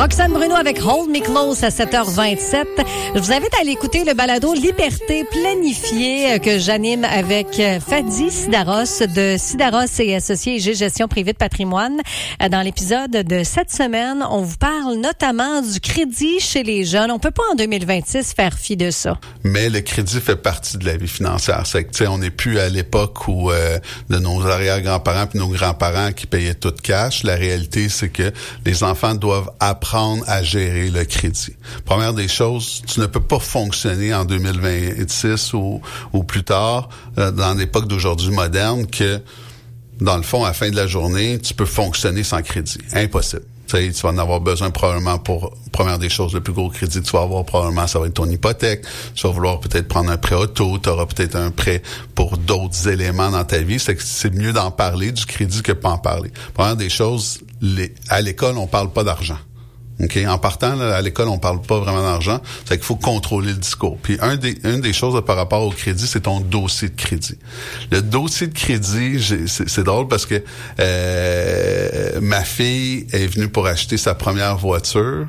Roxane Bruno avec Hold Me Close à 7h27. Je vous invite à aller écouter le balado Liberté planifiée que j'anime avec Fadi Sidaros de Sidaros et Associés IG Gestion privée de patrimoine. Dans l'épisode de cette semaine, on vous parle notamment du crédit chez les jeunes. On peut pas en 2026 faire fi de ça. Mais le crédit fait partie de la vie financière. C'est que, tu sais, on n'est plus à l'époque où de nos arrière-grands-parents puis nos grands-parents qui payaient tout cash. La réalité, c'est que les enfants doivent apprendre à gérer le crédit. Première des choses, tu ne peux pas fonctionner en 2026 ou plus tard, dans l'époque d'aujourd'hui moderne, que, dans le fond, à la fin de la journée, tu peux fonctionner sans crédit. Impossible. Tu vas en avoir besoin probablement pour, première des choses, le plus gros crédit que tu vas avoir probablement, ça va être ton hypothèque. Tu vas vouloir peut-être prendre un prêt auto, tu auras peut-être un prêt pour d'autres éléments dans ta vie. C'est mieux d'en parler du crédit que pas en parler. Première des choses, à l'école, on parle pas d'argent. Okay? En partant, là, à l'école, on parle pas vraiment d'argent. C'est qu'il faut contrôler le discours. Puis, une des choses par rapport au crédit, c'est ton dossier de crédit. Le dossier de crédit, c'est drôle parce que ma fille est venue pour acheter sa première voiture,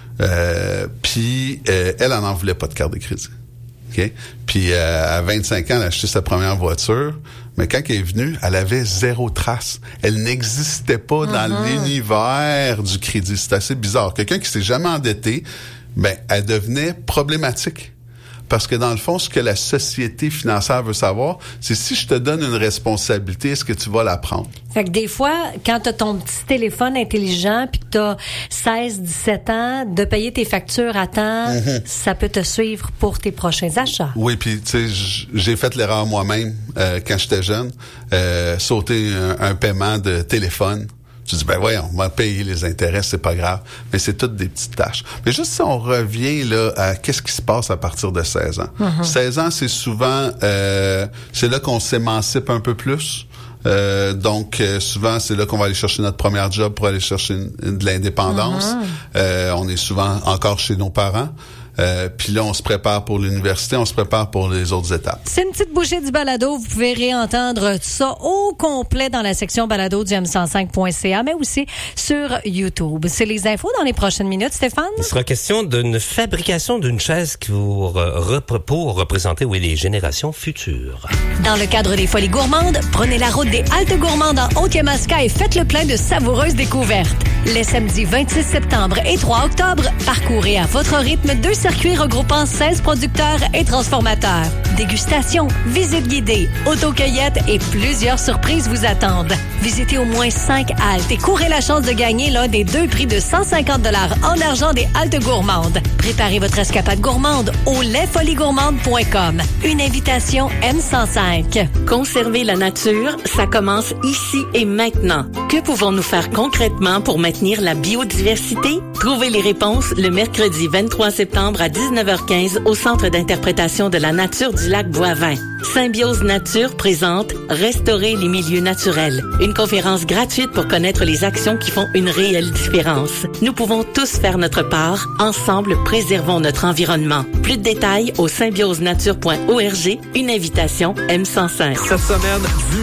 puis elle en voulait pas de carte de crédit. Okay? Puis à 25 ans, elle a acheté sa première voiture, mais quand elle est venue, elle avait 0 trace. Elle n'existait pas dans l'univers du crédit. C'est assez bizarre. Quelqu'un qui s'est jamais endetté, ben elle devenait problématique. Parce que dans le fond, ce que la société financière veut savoir, c'est si je te donne une responsabilité, est-ce que tu vas la prendre? Fait que des fois, quand t'as ton petit téléphone intelligent puis que t'as 16, 17 ans, de payer tes factures à temps, ça peut te suivre pour tes prochains achats. Oui, puis tu sais, j'ai fait l'erreur moi-même quand j'étais jeune, sauter un paiement de téléphone. Tu dis, ben voyons, on va payer les intérêts, c'est pas grave. Mais c'est toutes des petites tâches. Mais juste si on revient là à qu'est-ce qui se passe à partir de 16 ans. 16 ans, c'est souvent, c'est là qu'on s'émancipe un peu plus. Donc, souvent, c'est là qu'on va aller chercher notre premier job pour aller chercher de l'indépendance. On est souvent encore chez nos parents. Puis là, on se prépare pour l'université, on se prépare pour les autres étapes. C'est une petite bouchée du balado. Vous pouvez réentendre tout ça au complet dans la section balado du m105.ca, mais aussi sur YouTube. C'est les infos dans les prochaines minutes, Stéphane? Il sera question d'une fabrication d'une chaise pour représenter les générations futures. Dans le cadre des Folies gourmandes, prenez la route des Haltes gourmandes en Haute-Yamaska et faites le plein de savoureuses découvertes. Les samedis 26 septembre et 3 octobre, parcourez à votre rythme 2 circuits regroupant 16 producteurs et transformateurs. Dégustation, visite guidée, autocueillette et plusieurs surprises vous attendent. Visitez au moins 5 haltes et courez la chance de gagner l'un des 2 prix de 150 $ en argent des Haltes gourmandes. Préparez votre escapade gourmande au lesfoliesgourmandes.com. Une invitation M105. Conserver la nature, ça commence ici et maintenant. Que pouvons-nous faire concrètement pour maintenir la biodiversité? Trouvez les réponses le mercredi 23 septembre à 19h15 au Centre d'interprétation de la nature du lac Boivin. Symbiose Nature présente Restaurer les milieux naturels. Une conférence gratuite pour connaître les actions qui font une réelle différence. Nous pouvons tous faire notre part. Ensemble, préservons notre environnement. Plus de détails au symbiosenature.org. Une invitation M105. Cette semaine,